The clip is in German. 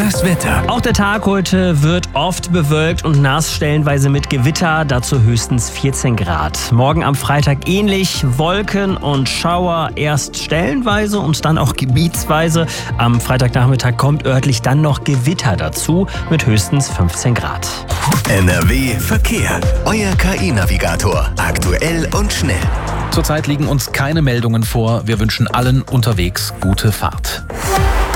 Das Wetter. Auch der Tag heute wird oft bewölkt und nass, stellenweise mit Gewitter, dazu höchstens 14 Grad. Morgen am Freitag ähnlich, Wolken und Schauer erst stellenweise und dann auch gebietsweise. Am Freitagnachmittag kommt örtlich dann noch Gewitter dazu mit höchstens 15 Grad. NRW Verkehr. Euer KI-Navigator. Aktuell und schnell. Zurzeit liegen uns keine Meldungen vor. Wir wünschen allen unterwegs gute Fahrt.